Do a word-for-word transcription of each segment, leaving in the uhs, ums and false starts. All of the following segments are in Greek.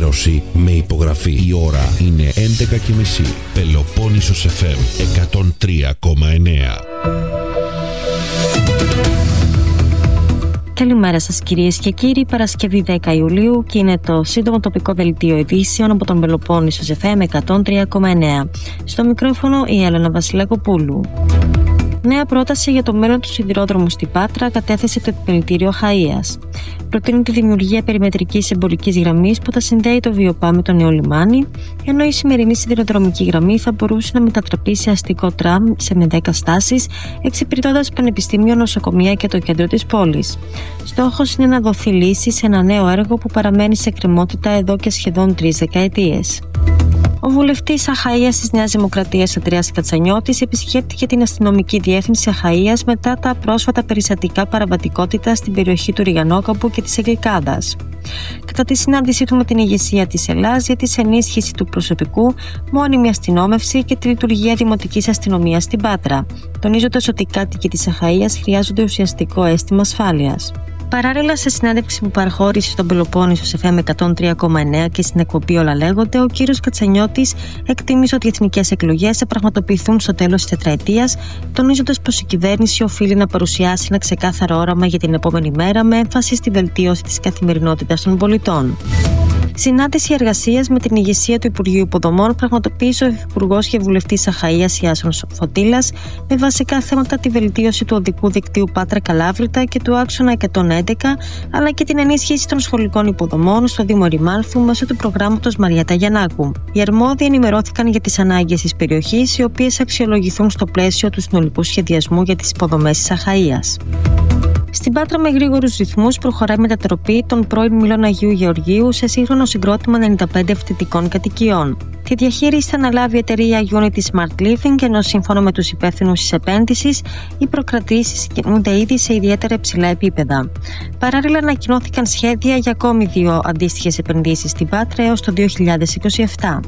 ενημέρωση με υπογραφή. Η ώρα είναι έντεκα και μισή. Πελοπόννησος εφ εμ εκατόν τρία κόμμα εννέα. Καλημέρα σας κυρίες και κύριοι, Παρασκευή δέκα Ιουλίου και είναι το σύντομο τοπικό δελτίο ειδήσεων από τον Πελοπόννησος εφ εμ εκατόν τρία κόμμα εννέα. Στο μικρόφωνο η Έλενα Βασιλακοπούλου. Νέα πρόταση για το μέλλον του σιδηρόδρομου στην Πάτρα κατέθεσε το Επιμελητήριο Χαΐας. Προτείνει τη δημιουργία περιμετρικής εμπορικής γραμμής που θα συνδέει το Βιοπά με το νέο λιμάνι, ενώ η σημερινή σιδηροδρομική γραμμή θα μπορούσε να μετατραπεί σε αστικό τραμ σε με δέκα στάσεις, εξυπηρετώντας πανεπιστήμιο, νοσοκομεία και το κέντρο της πόλης. Στόχος είναι να δοθεί λύση σε ένα νέο έργο που παραμένει σε εκκρεμότητα εδώ και σχεδόν τρεις δεκαετίες. Ο βουλευτής Αχαΐας της Νέας Δημοκρατίας Ανδρέας Κατσανιώτης επισκέφτηκε την αστυνομική διεύθυνση Αχαΐας μετά τα πρόσφατα περιστατικά παραβατικότητας στην περιοχή του Ριγανόκαπου και της Αγγλικάδας. Κατά τη συνάντησή του με την ηγεσία της Ελλάς για τη ενίσχυση του προσωπικού, μόνιμη αστυνόμευση και τη λειτουργία δημοτικής αστυνομίας στην Πάτρα, τονίζοντας ότι οι κάτοικοι της Αχαΐας χρειάζονται ουσιαστικό αίσθημα ασφάλειας. Παράλληλα, σε συνέντευξη που παραχώρησε στον Πελοπόννησος εφ εμ εκατόν τρία κόμμα εννέα και στην εκπομπή Όλα Λέγονται, ο κύριος Κατσανιώτης εκτίμησε ότι οι εθνικές εκλογές θα πραγματοποιηθούν στο τέλος της τετραετίας, τονίζοντας πως η κυβέρνηση οφείλει να παρουσιάσει ένα ξεκάθαρο όραμα για την επόμενη μέρα με έμφαση στη βελτίωση της καθημερινότητας των πολιτών. Συνάντηση εργασίας με την ηγεσία του Υπουργείου Υποδομών πραγματοποίησε ο Υφυπουργός και Βουλευτής Αχαΐας Ιάσονος Φωτήλας με βασικά θέματα τη βελτίωση του οδικού δικτύου Πάτρα-Καλάβρητα και του άξονα εκατόν έντεκα, αλλά και την ενίσχυση των σχολικών υποδομών στο Δήμο Ρημάλθου μέσω του προγράμματος Μαριέτα Γιαννάκου. Οι αρμόδιοι ενημερώθηκαν για τις ανάγκες της περιοχής, οι οποίες αξιολογηθούν στο πλαίσιο του συνολικού σχεδιασμού για τις υποδομές της Αχαΐας. Στην Πάτρα, με γρήγορους ρυθμούς, προχωράει η μετατροπή των πρώην Μήλων Αγίου Γεωργίου σε σύγχρονο συγκρότημα ενενήντα πέντε φοιτητικών κατοικιών. Τη διαχείριση θα αναλάβει η εταιρεία Unity Smart Living, ενώ σύμφωνα με τους υπεύθυνους της επένδυσης, οι προκρατήσεις κινούνται ήδη σε ιδιαίτερα υψηλά επίπεδα. Παράλληλα, ανακοινώθηκαν σχέδια για ακόμη δύο αντίστοιχες επενδύσεις στην Πάτρα έως το δύο χιλιάδες είκοσι επτά.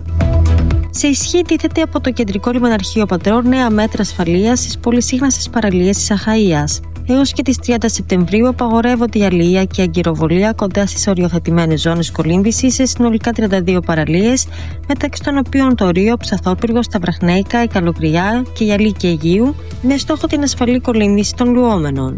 Σε ισχύ τίθεται από το Κεντρικό Λιμεναρχείο Πατρών νέα μέτρα ασφαλείας στις πολυσύχναστες παραλίες της Αχαΐας. Έως και τις τριάντα Σεπτεμβρίου απαγορεύονται η αλληλεία και η αγκυροβολία κοντά στις οριοθετημένες ζώνες κολύμβησης σε συνολικά τριάντα δύο παραλίες, μεταξύ των οποίων το Ρίο, Ψαθόπυργος, τα Βραχνέικα, η Καλογριά και η Αλή και Αιγείου, με στόχο την ασφαλή κολύμβηση των λουόμενων.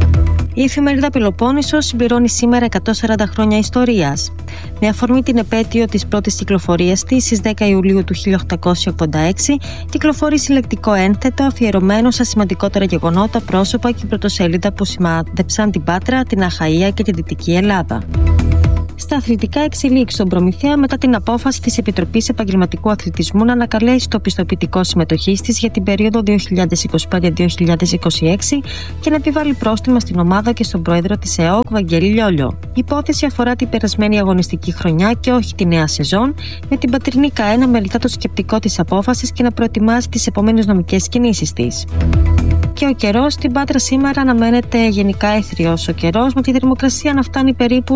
Η εφημερίδα Πελοπόννησος συμπληρώνει σήμερα εκατόν σαράντα χρόνια ιστορίας. Με αφορμή την επέτειο της πρώτης κυκλοφορίας της στις δέκα Ιουλίου του χίλια οκτακόσια ογδόντα έξι, κυκλοφορεί συλλεκτικό ένθετο αφιερωμένο στα σημαντικότερα γεγονότα, πρόσωπα και πρωτοσέλιδα που σημάδεψαν την Πάτρα, την Αχαΐα και τη Δυτική Ελλάδα. Στα αθλητικά εξελίξεις στον Προμηθέα μετά την απόφαση της Επιτροπής Επαγγελματικού Αθλητισμού να ανακαλέσει το πιστοποιητικό συμμετοχής της για την περίοδο δύο χιλιάδες είκοσι πέντε με δύο χιλιάδες είκοσι έξι και να επιβάλλει πρόστιμα στην ομάδα και στον πρόεδρο της ΕΟΚ, Βαγγέλη Λιόλιο. Η υπόθεση αφορά την περασμένη αγωνιστική χρονιά και όχι τη νέα σεζόν, με την πατρινή ΚΑΕ να μελετά το σκεπτικό της απόφασης και να προετοιμάζει τις επόμενες νομικές κινήσεις της. Και ο καιρός στην Πάτρα σήμερα αναμένεται γενικά αιθριος ο καιρός, με τη θερμοκρασία να φτάνει περίπου